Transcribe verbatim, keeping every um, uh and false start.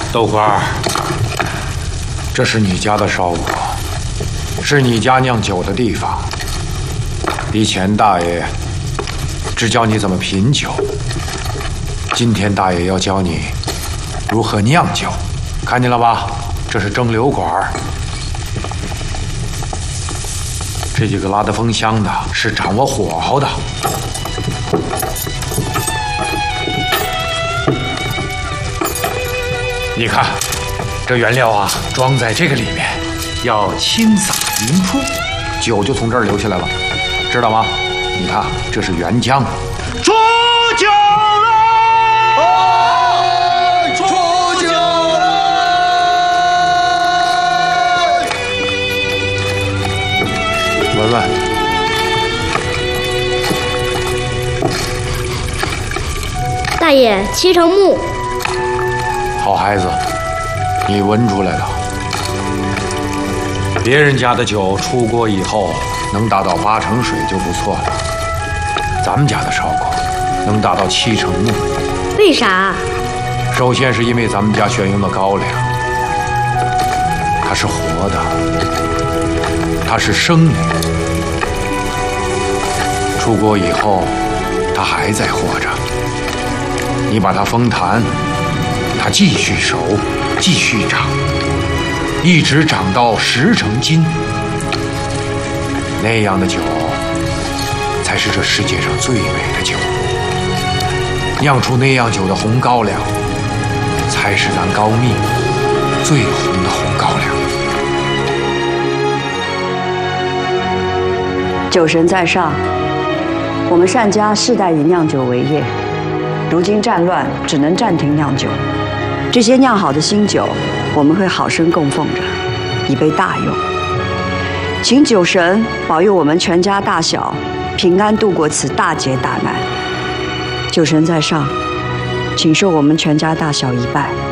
豆官儿，这是你家的烧锅，是你家酿酒的地方。以前大爷只教你怎么品酒，今天大爷要教你如何酿酒。看见了吧？这是蒸馏管儿。这几个拉得风箱的是掌握火候的。你看，这原料啊，装在这个里面，要轻洒匀出，酒就从这儿流下来了，知道吗？你看，这是原浆。出酒了！ 哎，出酒了！ 闻闻。 大爷，七成木。 好孩子，你闻出来了。别人家的酒出锅以后能达到八成水就不错了，咱们家的烧锅能达到七成木。 为啥？ 首先是因为咱们家选用的高粱，它是活的，它是生的，出锅以后它还在活着，你把它封坛，它继续熟，继续长，一直长到十成斤。那样的酒才是这世界上最美的酒。酿出那样酒的红高粱，才是咱高密最红的红高粱。 酒神在上，我们单家世代以酿酒为业，如今战乱，只能暂停酿酒。这些酿好的新酒，我们会好生供奉着，以备大用。请酒神保佑我们全家大小平安度过此大劫大难。酒神在上，请受我们全家大小一拜。